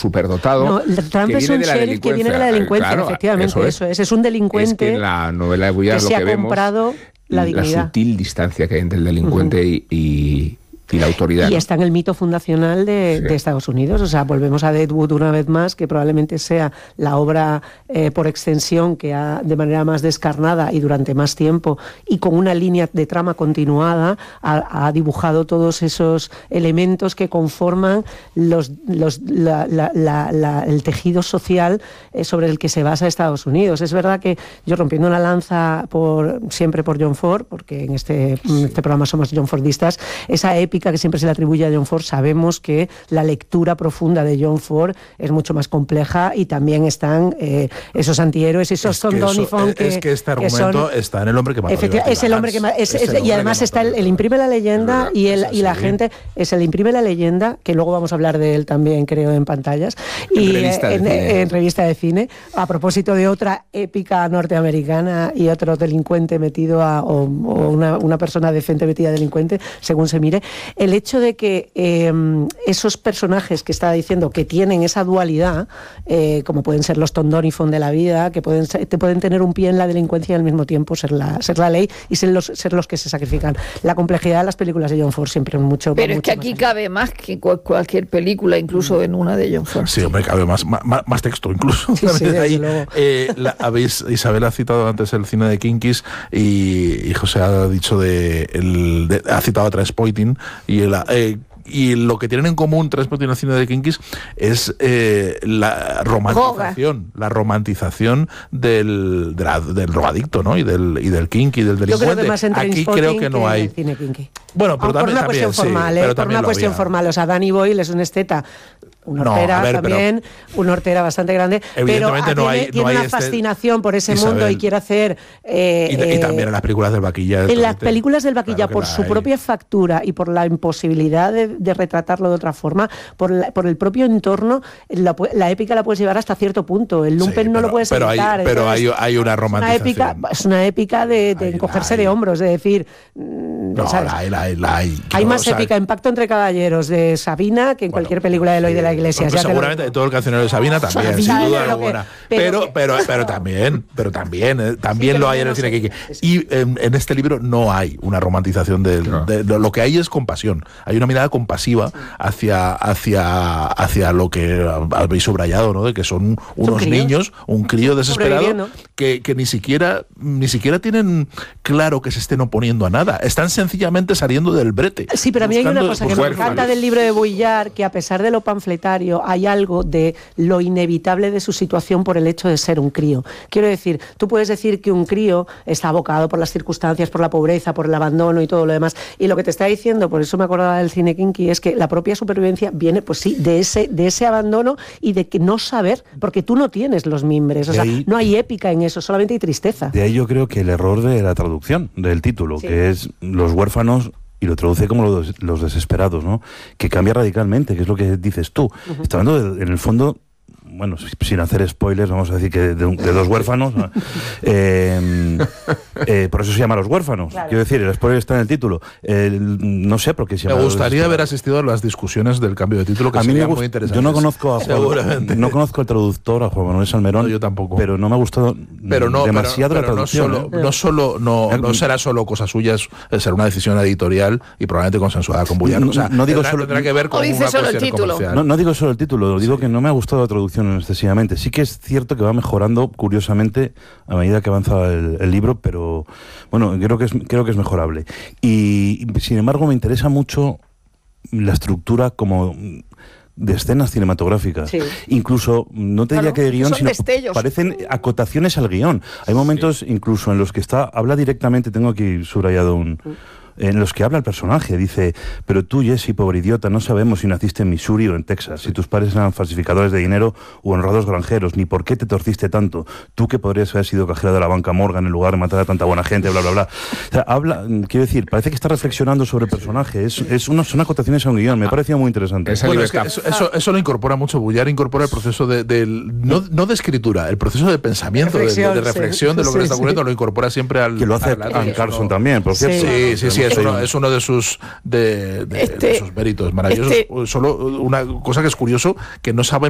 superdotado. No, Trump es un sheriff que viene de la delincuencia, claro, efectivamente, eso es un delincuente. Es que en la novela de Bullard lo que vemos la sutil distancia que hay entre el delincuente y la autoridad. Y está en el mito fundacional de Estados Unidos. O sea, volvemos a Deadwood una vez más, que probablemente sea la obra por extensión que ha, de manera más descarnada y durante más tiempo, y con una línea de trama continuada, ha dibujado todos esos elementos que conforman el tejido social sobre el que se basa Estados Unidos. Es verdad que yo, rompiendo una lanza siempre por John Ford, porque en este programa somos John Fordistas, esa épica que siempre se le atribuye a John Ford, sabemos que la lectura profunda de John Ford es mucho más compleja, y también están esos antihéroes, esos Tom Doniphan es que este argumento está en El hombre que mató a Liberty Balance. Es el hombre que y además está el imprime la leyenda y la gente es el imprime la leyenda, que luego vamos a hablar de él también, creo, en pantallas y en revista de cine, a propósito de otra épica norteamericana y otro delincuente metido o una persona decente metida a delincuente, según se mire. El hecho de que esos personajes que estaba diciendo que tienen esa dualidad, como pueden ser los Tom Doniphan de la vida, que pueden tener un pie en la delincuencia y al mismo tiempo ser la ley y ser los que se sacrifican. La complejidad de las películas de John Ford siempre mucho. Pero es que aquí cabe más que cualquier película, incluso en una de John Ford. Sí, hombre, cabe más texto incluso. Sí, ahí, Isabel ha citado antes el cine de Kinkis y José ha dicho ha citado a Trainspotting. Y lo que tienen en común Trainspotting y el cine de Kinkis es la romantización del drogadicto, ¿no? y del kinky, del delincuente. Yo creo que más en Aquí creo que no hay cine kinky. Bueno, pero también, por una cuestión formal, por una cuestión formal. O sea, Danny Boyle es un esteta, una hortera bastante grande, pero tiene una fascinación por ese mundo y quiere hacer... y también en las películas del Vaquilla. En las películas del Vaquilla, por su propia factura y por la imposibilidad de retratarlo de otra forma, por el propio entorno, la épica la puedes llevar hasta cierto punto. El lumpen no lo puedes evitar. Pero hay una romantización. Es una épica de encogerse de hombros, de decir... Hay más épica en Pacto entre Caballeros de Sabina que en cualquier película de Eloy de la Iglesia. Pues seguramente todo el cancionero de Sabina también, sin duda alguna. Pero también lo hay en el cine Kiki. Y en este libro no hay una romantización de lo que hay es compasión. Hay una mirada compasiva hacia lo que habéis subrayado, ¿no? De que son unos niños, un crío desesperado que ni siquiera tienen claro que se estén oponiendo a nada. Están sencillamente saliendo del brete. Sí, pero a mí hay una cosa que me encanta del libro de Bullard, que a pesar de lo panfletario hay algo de lo inevitable de su situación por el hecho de ser un crío. Quiero decir, tú puedes decir que un crío está abocado por las circunstancias, por la pobreza, por el abandono y todo lo demás, y lo que te está diciendo, por eso me acordaba del cine kinky, es que la propia supervivencia viene, pues sí, de ese abandono y de que no saber, porque tú no tienes los mimbres, o sea, no hay épica en eso, solamente hay tristeza. De ahí yo creo que el error de la traducción del título, que es Los huérfanos, y lo traduce como los desesperados, ¿no? Que cambia radicalmente, que es lo que dices tú. Está hablando en el fondo, bueno, sin hacer spoilers, vamos a decir que de dos huérfanos, ¿no? Por eso se llama Los huérfanos. Claro. Quiero decir, el spoiler está en el título. No sé por qué se llama. Me gustaría haber asistido a las discusiones del cambio de título, que serían muy interesantes. Yo no conozco no conozco al traductor, a Juan Manuel Salmerón. No, yo tampoco. Pero no me ha gustado demasiado la traducción. No será solo cosa suya, será una decisión editorial y probablemente consensuada con Bullard. O sea, no digo solo, tendrá que ver con una cuestión comercial. No digo solo el título, digo que no me ha gustado la traducción excesivamente. Sí que es cierto que va mejorando curiosamente a medida que avanza el libro, pero bueno, creo que es mejorable. Y sin embargo me interesa mucho la estructura como de escenas cinematográficas. Sí. Incluso, no te diría que de guión, sino parecen acotaciones al guión. Hay momentos incluso en los que habla directamente, tengo aquí subrayado en los que habla el personaje, dice: pero tú, Jesse, pobre idiota, no sabemos si naciste en Missouri o en Texas, si tus padres eran falsificadores de dinero o honrados granjeros, ni por qué te torciste tanto, tú que podrías haber sido cajera de la banca Morgan en lugar de matar a tanta buena gente, bla, bla, bla. O sea, quiero decir, parece que está reflexionando sobre el personaje, son acotaciones a un guión, me ha parecido muy interesante. Bueno, es que eso lo incorpora mucho Bullard, incorpora el proceso no de escritura, el proceso de pensamiento, de reflexión de lo que le está ocurriendo, lo incorpora siempre al... Que lo hace Anne Carson también, por cierto. Sí, es uno de sus méritos maravillosos. Solo una cosa que es curioso, que no saben